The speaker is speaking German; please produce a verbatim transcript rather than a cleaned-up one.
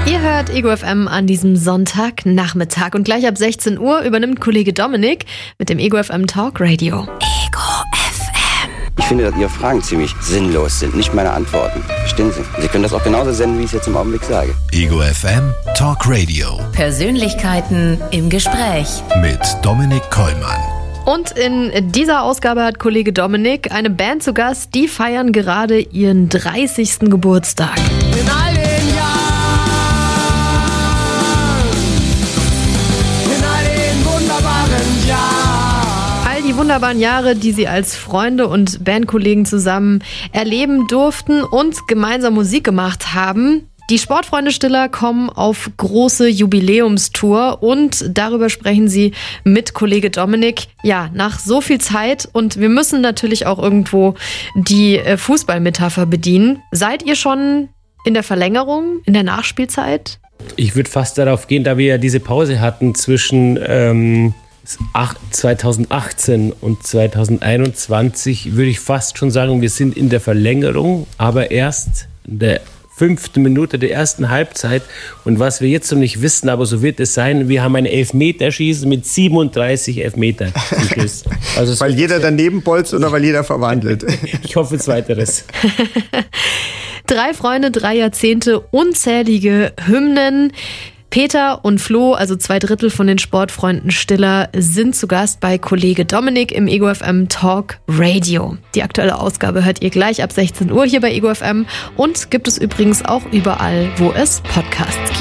Ihr hört Ego F M an diesem Sonntagnachmittag und gleich ab sechzehn Uhr übernimmt Kollege Dominik mit dem Ego F M Talk Radio. Ego F M. Ich finde, dass Ihre Fragen ziemlich sinnlos sind, nicht meine Antworten. Verstehen Sie? Sie können das auch genauso senden, wie ich es jetzt im Augenblick sage. Ego F M Talk Radio. Persönlichkeiten im Gespräch. Mit Dominik Kollmann. Und in dieser Ausgabe hat Kollege Dominik eine Band zu Gast, die feiern gerade ihren dreißigsten Geburtstag. In all den Jahren, in all den wunderbaren Jahren. All die wunderbaren Jahre, die sie als Freunde und Bandkollegen zusammen erleben durften und gemeinsam Musik gemacht haben. Die Sportfreunde Stiller kommen auf große Jubiläumstour und darüber sprechen sie mit Kollege Dominik. Ja, nach so viel Zeit und wir müssen natürlich auch irgendwo die Fußballmetapher bedienen. Seid ihr schon in der Verlängerung, in der Nachspielzeit? Ich würde fast darauf gehen, da wir ja diese Pause hatten zwischen ähm, zweitausendachtzehn und zweitausendeinundzwanzig, würde ich fast schon sagen, wir sind in der Verlängerung, aber erst in der fünfte Minute der ersten Halbzeit. Und was wir jetzt noch nicht wissen, aber so wird es sein, wir haben ein Elfmeterschießen mit siebenunddreißig Elfmetern. Also weil jeder daneben bolzt oder weil jeder verwandelt? Ich hoffe zweiteres. Drei Freunde, drei Jahrzehnte, unzählige Hymnen. Peter und Flo, also zwei Drittel von den Sportfreunden Stiller, sind zu Gast bei Kollege Dominik im Ego F M Talk Radio. Die aktuelle Ausgabe hört ihr gleich ab sechzehn Uhr hier bei Ego F M und gibt es übrigens auch überall, wo es Podcasts gibt.